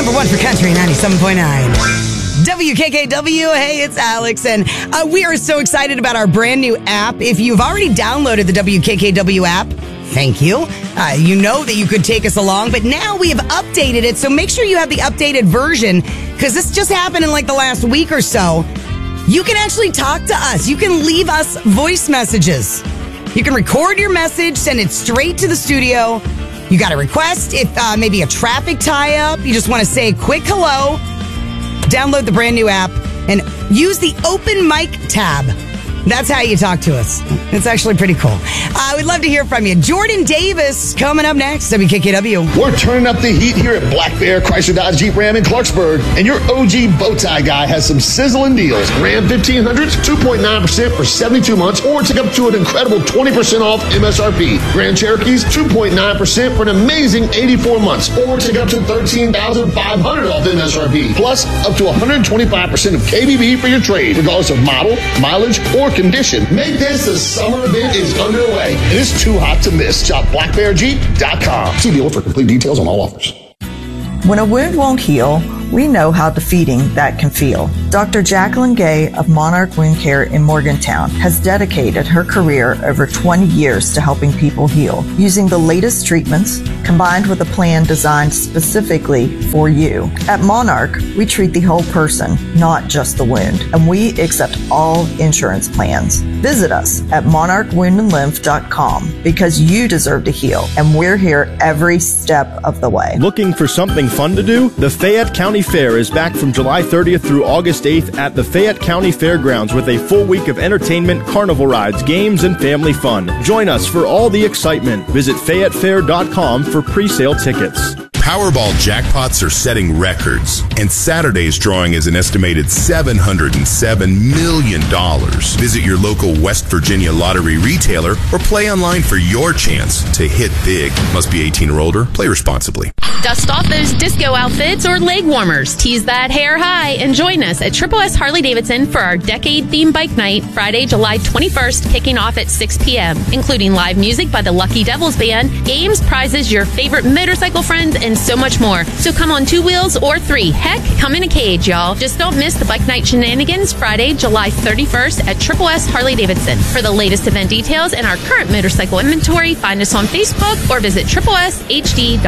Number one for country, 97.9. WKKW. Hey, it's Alex, and we are so excited about our brand new app. If you've already downloaded the WKKW app, thank you. You know that you could take us along, but now we have updated it, so make sure you have the updated version, because this just happened in like the last week or so. You can actually talk to us. You can leave us voice messages. You can record your message, send it straight to the studio. You got a request, if maybe a traffic tie-up, you just want to say a quick hello. Download the brand new app and use the open mic tab. That's how you talk to us. It's actually pretty cool. We'd love to hear from you. Jordan Davis coming up next. WKKW. We're turning up the heat here at Black Bear Chrysler Dodge Jeep Ram in Clarksburg. And your OG bow tie guy has some sizzling deals. Ram 1500s, 2.9% for 72 months, or take up to an incredible 20% off MSRP. Grand Cherokees, 2.9% for an amazing 84 months, or take up to $13,500 off MSRP. Plus, up to 125% of KBB for your trade, regardless of model, mileage, or condition. Make this the summer event is underway. It is too hot to miss. Shop blackbearjeep.com. See dealer for complete details on all offers. When a wound won't heal, we know how defeating that can feel. Dr. Jacqueline Gay of Monarch Wound Care in Morgantown has dedicated her career over 20 years to helping people heal, using the latest treatments combined with a plan designed specifically for you. At Monarch, we treat the whole person, not just the wound, and we accept all insurance plans. Visit us at monarchwoundandlymph.com because you deserve to heal, and we're here every step of the way. Looking for something fun to do? The Fayette County Fair is back from July 30th through August 8th at the Fayette County Fairgrounds with a full week of entertainment, carnival rides, games, and family fun. Join us for all the excitement. Visit FayetteFair.com for pre-sale tickets. Powerball jackpots are setting records, and Saturday's drawing is an estimated $707 million. Visit your local West Virginia lottery retailer or play online for your chance to hit big. Must be 18 or older. Play responsibly. Dust off those disco outfits or leg warmers. Tease that hair high and join us at Triple S Harley-Davidson for our decade-themed bike night, Friday, July 21st, kicking off at 6 p.m., including live music by the Lucky Devils Band, games, prizes, your favorite motorcycle friends, and so much more. So come on 2 wheels or 3. Heck, come in a cage, y'all. Just don't miss the bike night shenanigans, Friday, July 31st at Triple S Harley-Davidson. For the latest event details and our current motorcycle inventory, find us on Facebook or visit tripleshd.com.